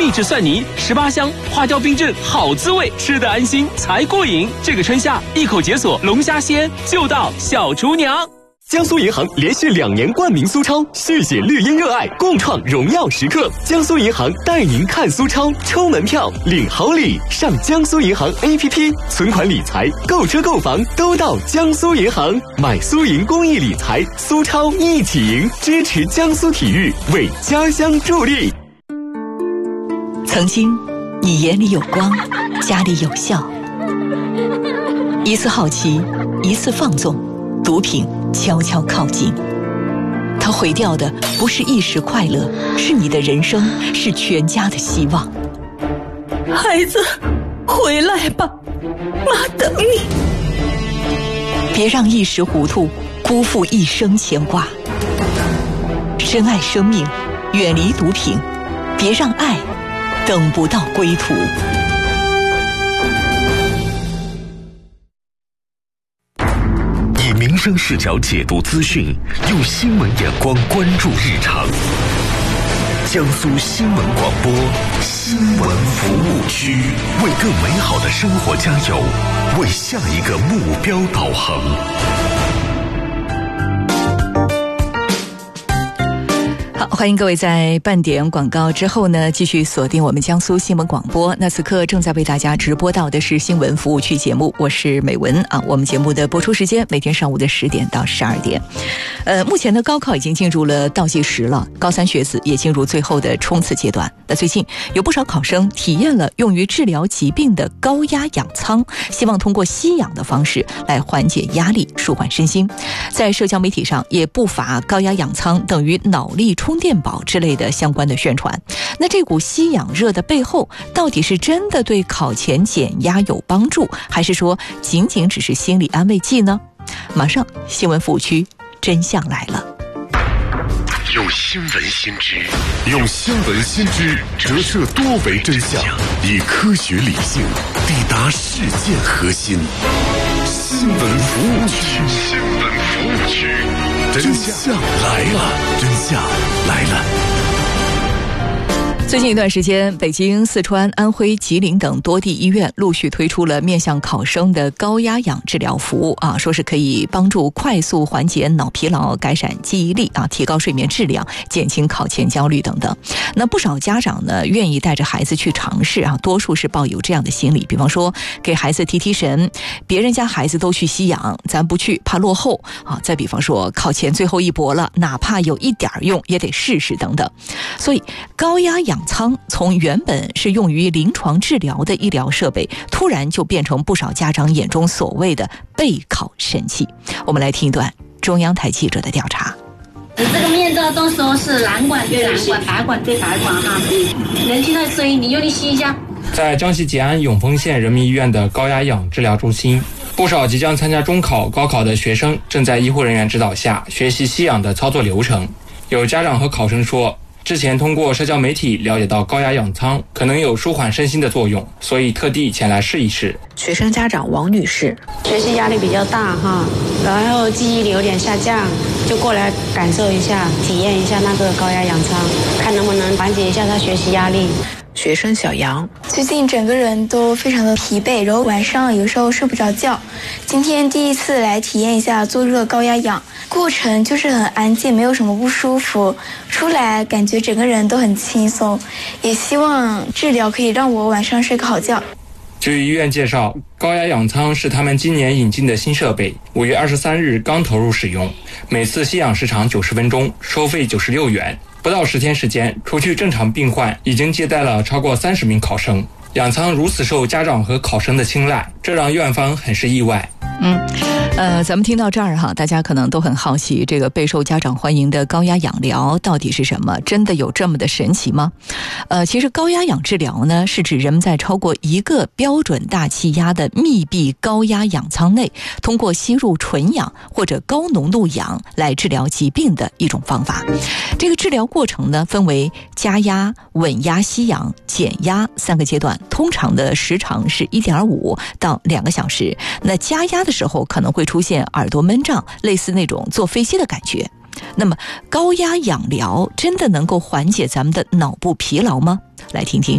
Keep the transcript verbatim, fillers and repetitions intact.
秘制蒜泥，十八香，花椒冰镇，好滋味，吃得安心才过瘾。这个春夏，一口解锁龙虾鲜，就到小厨娘。 江苏银行连续两年冠名苏超，续写绿茵热爱，共创荣耀时刻。江苏银行带您看苏超，抽门票领好礼，上江苏银行 A P P， 存款理财、购车购房都到江苏银行，买苏银公益理财，苏超一起赢，支持江苏体育，为家乡助力。 曾经，你眼里有光，家里有笑。一次好奇，一次放纵，毒品悄悄靠近，它毁掉的不是一时快乐，是你的人生，是全家的希望。 孩子，回来吧，妈等你。 别让一时糊涂辜负一生牵挂。深爱生命，远离毒品，别让爱等不到归途。 民生视角解读资讯，用新闻眼光关注日常。江苏新闻广播，新闻服务区，为更美好的生活加油，为下一个目标导航。 好，欢迎各位在半点广告之后呢，继续锁定我们江苏新闻广播。那此刻正在为大家直播到的是新闻服务区节目，我是美文啊。我们节目的播出时间每天上午的十点到十二点。呃，目前的高考已经进入了倒计时了，高三学子也进入最后的冲刺阶段。那最近有不少考生体验了用于治疗疾病的高压氧舱，希望通过吸氧的方式来缓解压力，舒缓身心。在社交媒体上也不乏高压氧舱等于脑力充电宝之类的相关的宣传。那这股吸氧热的背后，到底是真的对考前减压有帮助，还是说仅仅只是心理安慰剂呢？马上新闻服务区真相来了。 用新闻新知，用新闻新知折射多维真相，以科学理性抵达事件核心。新闻服务区，新闻服务区，真相来了，真相来了。 最近一段时间，北京、四川、安徽、吉林等多地医院陆续推出了面向考生的高压氧治疗服务啊，说是可以帮助快速缓解脑疲劳、改善记忆力啊，提高睡眠质量，减轻考前焦虑等等。那不少家长呢，愿意带着孩子去尝试啊，多数是抱有这样的心理，比方说给孩子提提神，别人家孩子都去吸氧，咱不去怕落后啊。再比方说考前最后一搏了，哪怕有一点用也得试试等等。所以高压氧舱从原本是用于临床治疗的医疗设备，突然就变成不少家长眼中所谓的备考神器。我们来听一段中央台记者的调查。 你这个面罩都说是蓝管对蓝管，白管对白管哈，能听到声音，你用力吸一下。 在江西吉安永丰县人民医院的高压氧治疗中心，不少即将参加中考、高考的学生正在医护人员指导下学习吸氧的操作流程。有家长和考生说，之前通过社交媒体了解到高压氧舱可能有舒缓身心的作用，所以特地前来试一试。 学生家长王女士， 学习压力比较大哈，然后记忆力有点下降，就过来感受一下，体验一下那个高压氧舱，看能不能缓解一下他学习压力。 学生小杨， 最近整个人都非常的疲惫，然后晚上有时候睡不着觉。今天第一次来体验一下做热高压氧，过程就是很安静，没有什么不舒服，出来感觉整个人都很轻松，也希望治疗可以让我晚上睡个好觉。 据医院介绍，高压氧舱是他们今年引进的新设备，五月二十三日刚投入使用，每次吸氧时长九十分钟，收费九十六元。不到十天时间，除去正常病患，已经接待了超过三十名考生。氧舱如此受家长和考生的青睐，这让院方很是意外。 嗯，呃，咱们听到这儿哈，大家可能都很好奇，这个备受家长欢迎的高压氧疗到底是什么？真的有这么的神奇吗？呃，其实高压氧治疗呢，是指人们在超过一个标准大气压的密闭高压氧舱内，通过吸入纯氧或者高浓度氧来治疗疾病的一种方法。这个治疗过程呢，分为加压、稳压吸氧、减压三个阶段，通常的时长是 一点五到两个小时。那加压的时候可能会出现耳朵闷胀，类似那种坐飞机的感觉。那么高压氧疗真的能够缓解咱们的脑部疲劳吗？来听听